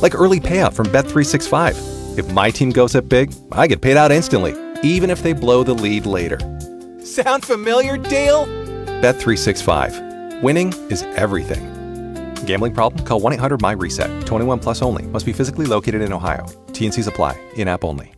Like early payout from Bet365. If my team goes up big, I get paid out instantly, even if they blow the lead later. Sound familiar, Dale? Bet365. Winning is everything. Gambling problem? Call 1-800-MY-RESET. 21 plus only. Must be physically located in Ohio. T&Cs apply. In-app only.